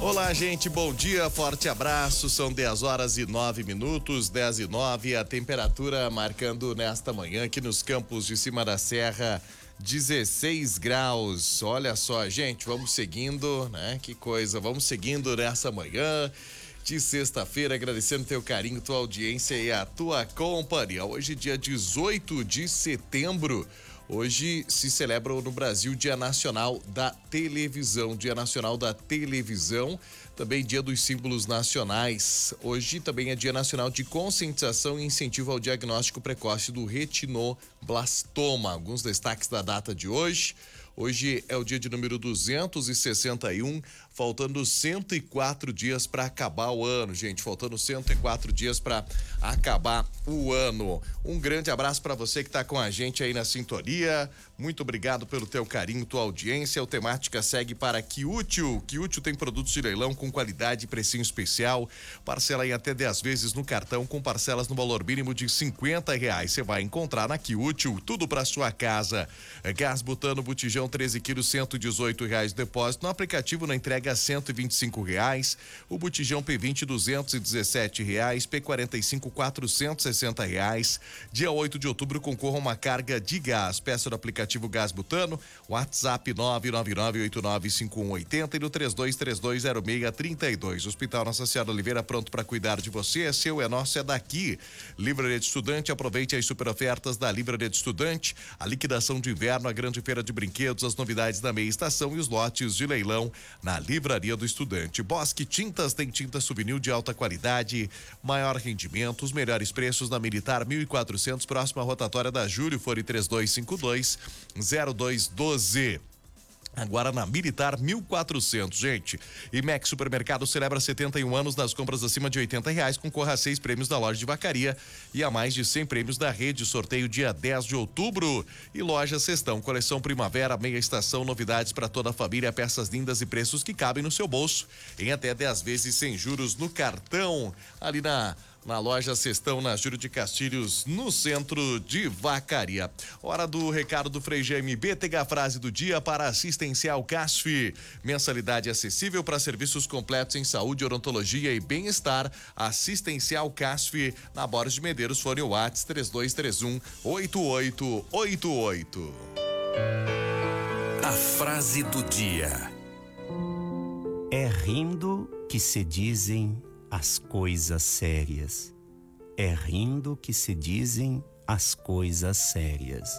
Olá, gente, bom dia, forte abraço. São 10h09, 10h09, a temperatura marcando nesta manhã aqui nos campos de cima da serra 16 graus. Olha só, gente, vamos seguindo, né? Que coisa, vamos seguindo nessa manhã de sexta-feira, agradecendo teu carinho, tua audiência e a tua companhia. Hoje, dia 18 de setembro. Hoje se celebra no Brasil Dia Nacional da Televisão, também Dia dos Símbolos Nacionais. Hoje também é Dia Nacional de Conscientização e Incentivo ao Diagnóstico Precoce do Retinoblastoma. Alguns destaques da data de hoje. Hoje é o dia de número 261, faltando 104 dias para acabar o ano, gente. Faltando 104 dias para acabar o ano. Um grande abraço para você que está com a gente aí na sintonia. Muito obrigado pelo teu carinho, tua audiência. O Temática segue para Que Útil. Que Útil tem produtos de leilão com qualidade e precinho especial. Parcela em até 10 vezes no cartão com parcelas no valor mínimo de R$50. Você vai encontrar na Que Útil tudo para sua casa. Gás butano botijão 13 quilos, R$118 depósito. No aplicativo na entrega R$125. O botijão P20 R$217. P45 R$460. Dia 8 de outubro concorra uma carga de gás. Peça do aplicativo Gás Butano, WhatsApp 999895180 e no 32320632. Hospital Nossa Senhora Oliveira, pronto para cuidar de você. É seu, é nosso, é daqui. Livraria de Estudante, aproveite as super ofertas da Livraria de Estudante, a liquidação de inverno, a grande feira de brinquedos, as novidades da meia estação e os lotes de leilão na Livraria do Estudante. Bosque Tintas tem tinta souvenir de alta qualidade, maior rendimento, os melhores preços na Militar 1400, próxima rotatória da Júlio, fone 3252-0212. Agora na Militar 1400, gente. IMEX Supermercado celebra 71 anos nas compras acima de R$80. Concorra a 6 prêmios da loja de vacaria e a mais de 100 prêmios da rede. Sorteio dia 10 de outubro. E Loja Sextão, coleção primavera, meia estação, novidades para toda a família, peças lindas e preços que cabem no seu bolso. Em até 10 vezes sem juros no cartão. Ali na Loja Sextão, na Júlio de Castilhos, no centro de Vacaria. Hora do recado do Frei GMB. Tega a frase do dia para Assistencial CASF. Mensalidade acessível para serviços completos em saúde, odontologia e bem-estar. Assistencial CASF, na Borges de Medeiros, fone WhatsApp 3231-8888. A frase do dia. É rindo que se dizem as coisas sérias. É rindo que se dizem as coisas sérias.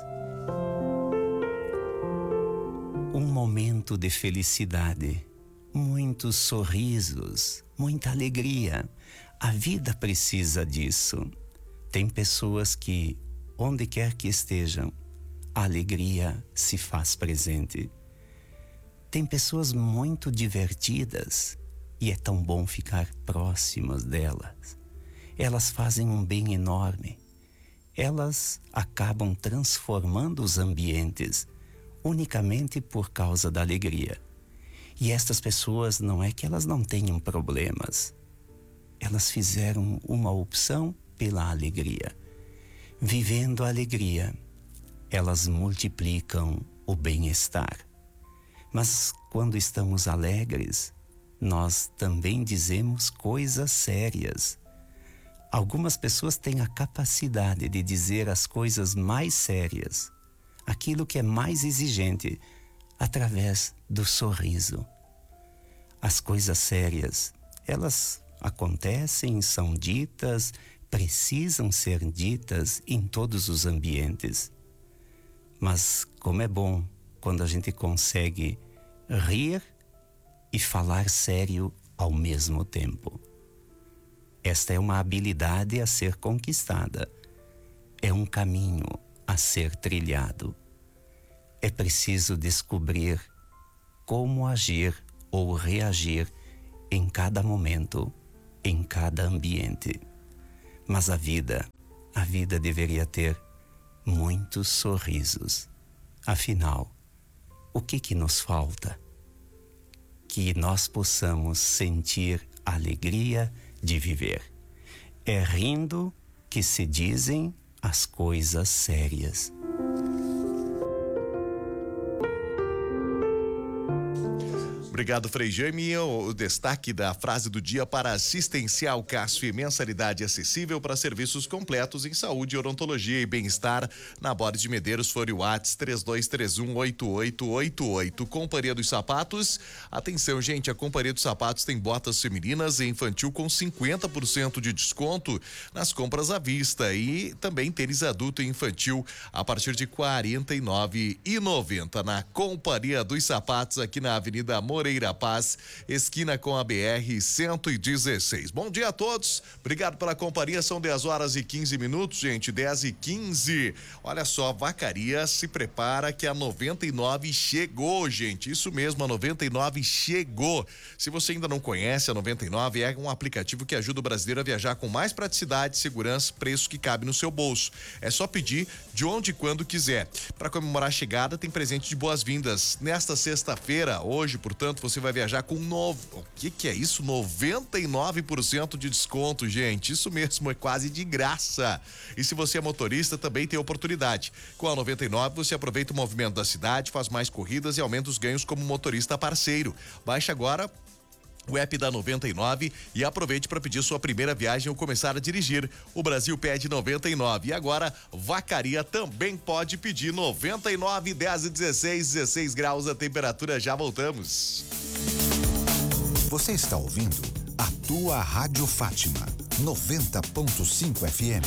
Um momento de felicidade, muitos sorrisos, muita alegria. A vida precisa disso. Tem pessoas que, onde quer que estejam, a alegria se faz presente. Tem pessoas muito divertidas, e é tão bom ficar próximas delas. Elas fazem um bem enorme. Elas acabam transformando os ambientes unicamente por causa da alegria. E estas pessoas, não é que elas não tenham problemas. Elas fizeram uma opção pela alegria. Vivendo a alegria, elas multiplicam o bem-estar. Mas quando estamos alegres, nós também dizemos coisas sérias. Algumas pessoas têm a capacidade de dizer as coisas mais sérias, aquilo que é mais exigente, através do sorriso. As coisas sérias, elas acontecem, são ditas, precisam ser ditas em todos os ambientes. Mas como é bom quando a gente consegue rir e falar sério ao mesmo tempo. Esta é uma habilidade a ser conquistada. É um caminho a ser trilhado. É preciso descobrir como agir ou reagir em cada momento, em cada ambiente. Mas a vida deveria ter muitos sorrisos. Afinal, o que nos falta? Que nós possamos sentir a alegria de viver. É rindo que se dizem as coisas sérias. Obrigado, Frei Jaime. O destaque da frase do dia para Assistencial Casf, mensalidade acessível para serviços completos em saúde, odontologia e bem-estar. Na Borges de Medeiros, Fone Whats 32318888. Companhia dos Sapatos. Atenção, gente, a Companhia dos Sapatos tem botas femininas e infantil com 50% de desconto nas compras à vista e também tênis adulto e infantil a partir de R$ 49,90 na Companhia dos Sapatos, aqui na Avenida Moreira Paz, esquina com a BR-116. Bom dia a todos, obrigado pela companhia, são 10h15, gente, 10h15. Olha só, Vacaria se prepara que a 99 chegou, gente, isso mesmo, a 99 chegou. Se você ainda não conhece, a 99 é um aplicativo que ajuda o brasileiro a viajar com mais praticidade, segurança, preço que cabe no seu bolso. É só pedir de onde e quando quiser. Para comemorar a chegada, tem presente de boas-vindas. Nesta sexta-feira, hoje, portanto, você vai viajar com o que é isso? 99% de desconto, gente. Isso mesmo, é quase de graça. E se você é motorista, também tem oportunidade. Com a 99, você aproveita o movimento da cidade, faz mais corridas e aumenta os ganhos como motorista parceiro. Baixe agora o app da 99 e aproveite para pedir sua primeira viagem ou começar a dirigir. O Brasil pede 99 e agora Vacaria também pode pedir 99, 16 graus a temperatura. Já voltamos. Você está ouvindo a tua Rádio Fátima 90.5 FM.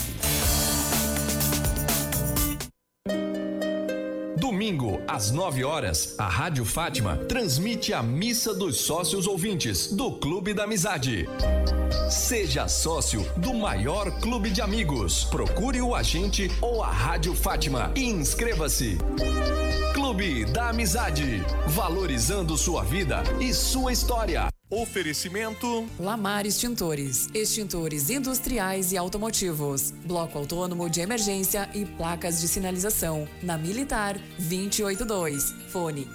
Domingo, às 9h, a Rádio Fátima transmite a Missa dos Sócios Ouvintes do Clube da Amizade. Seja sócio do maior clube de amigos. Procure o agente ou a Rádio Fátima e inscreva-se. Clube da Amizade, valorizando sua vida e sua história. Oferecimento Lamar Extintores, extintores industriais e automotivos, bloco autônomo de emergência e placas de sinalização, na Militar 282, fone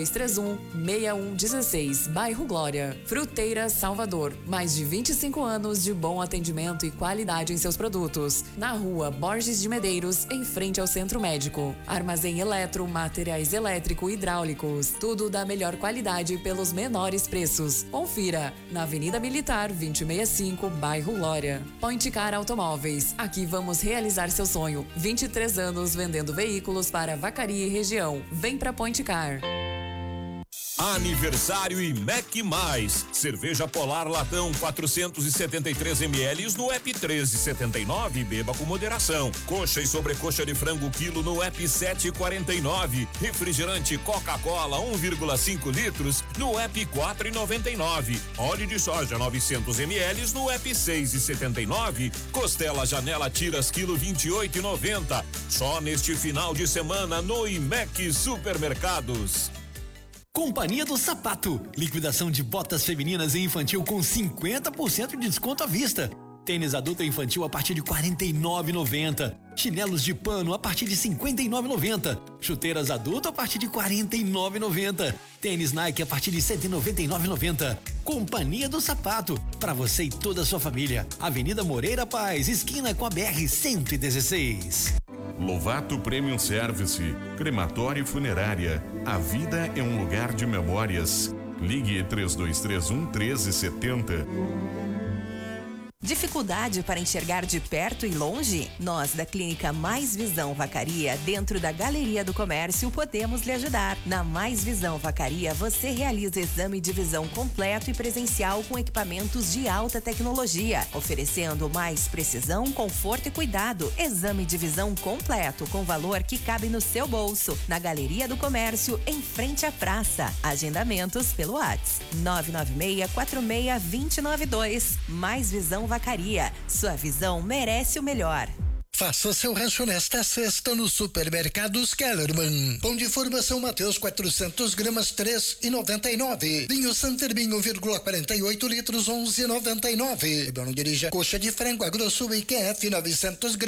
3231-6116, bairro Glória. Fruteira Salvador, mais de 25 anos de bom atendimento e qualidade em seus produtos, na rua Borges de Medeiros, em frente ao Centro Médico. Armazém Eletro, materiais elétrico e hidráulicos, tudo da melhor qualidade pelos menores preços. Confira, na Avenida Militar 265, bairro Glória. Point Car Automóveis, aqui vamos realizar seu sonho. 23 anos vendendo veículos para Vacaria e região. Vem pra Point Car. Aniversário e Mac Mais. Cerveja Polar Latão 473 ml no app 13,79. Beba com moderação. Coxa e sobrecoxa de frango quilo no app 7,49. Refrigerante Coca-Cola 1,5 litros no app 4,99. Óleo de soja 900 ml no app 6,79. Costela Janela Tiras quilo 28,90. Só neste final de semana no IMEC Supermercados. Companhia do Sapato. Liquidação de botas femininas e infantil com 50% de desconto à vista. Tênis adulto e infantil a partir de R$ 49,90. Chinelos de pano a partir de R$ 59,90. Chuteiras adulto a partir de R$ 49,90. Tênis Nike a partir de R$ 199,90. Companhia do Sapato, para você e toda a sua família. Avenida Moreira Paz, esquina com a BR-116. Lovato Premium Service, crematório e funerária. A vida é um lugar de memórias. Ligue 3231-1370. Dificuldade para enxergar de perto e longe? Nós, da Clínica Mais Visão Vacaria, dentro da Galeria do Comércio, podemos lhe ajudar. Na Mais Visão Vacaria, você realiza exame de visão completo e presencial com equipamentos de alta tecnologia, oferecendo mais precisão, conforto e cuidado. Exame de visão completo com valor que cabe no seu bolso. Na Galeria do Comércio, em frente à praça. Agendamentos pelo WhatsApp 99646-2092. Mais Visão Vacaria. Sua visão merece o melhor. Faça seu rancho nesta sexta no Supermercados Kellerman. Pão de formação Mateus 400 gramas 3,99. Vinho Santermin 1,48 litros 11,99. Não dirija coxa de frango a grosso IQF 900 gramas.